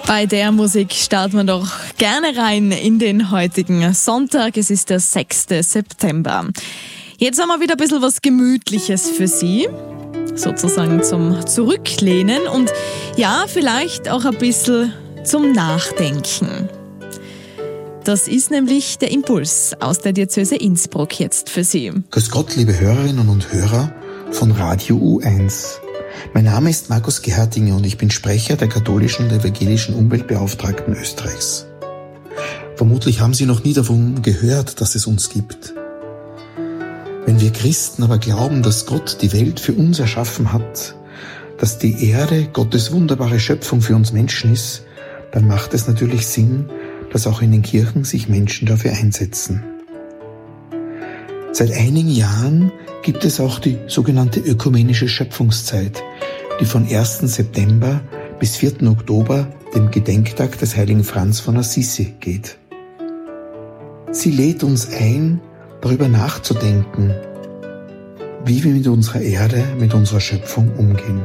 Bei der Musik starten wir doch gerne rein in den heutigen Sonntag. Es ist der 6. September. Jetzt haben wir wieder ein bisschen was Gemütliches für Sie, sozusagen zum Zurücklehnen und ja, vielleicht auch ein bisschen zum Nachdenken. Das ist nämlich der Impuls aus der Diözese Innsbruck jetzt für Sie. Grüß Gott, liebe Hörerinnen und Hörer von Radio U1. Mein Name ist Markus Gerhardinger und ich bin Sprecher der katholischen und evangelischen Umweltbeauftragten Österreichs. Vermutlich haben Sie noch nie davon gehört, dass es uns gibt. Wenn wir Christen aber glauben, dass Gott die Welt für uns erschaffen hat, dass die Erde Gottes wunderbare Schöpfung für uns Menschen ist, dann macht es natürlich Sinn, dass auch in den Kirchen sich Menschen dafür einsetzen. Seit einigen Jahren gibt es auch die sogenannte ökumenische Schöpfungszeit, die von 1. September bis 4. Oktober, dem Gedenktag des heiligen Franz von Assisi, geht. Sie lädt uns ein, darüber nachzudenken, wie wir mit unserer Erde, mit unserer Schöpfung umgehen.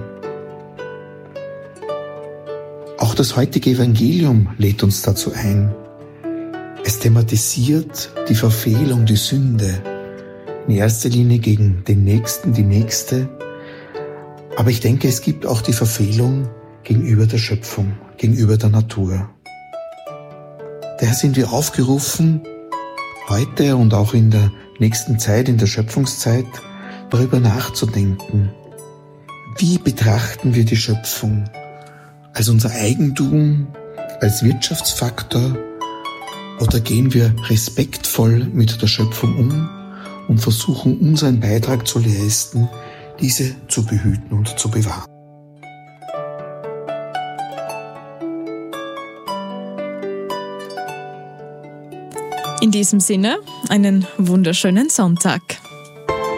Auch das heutige Evangelium lädt uns dazu ein. Es thematisiert die Verfehlung, die Sünde, in erster Linie gegen den Nächsten, die Nächste. Aber ich denke, es gibt auch die Verfehlung gegenüber der Schöpfung, gegenüber der Natur. Daher sind wir aufgerufen, heute und auch in der nächsten Zeit, in der Schöpfungszeit, darüber nachzudenken. Wie betrachten wir die Schöpfung? Als unser Eigentum, als Wirtschaftsfaktor, oder gehen wir respektvoll mit der Schöpfung um und versuchen, unseren Beitrag zu leisten, diese zu behüten und zu bewahren? In diesem Sinne, einen wunderschönen Sonntag.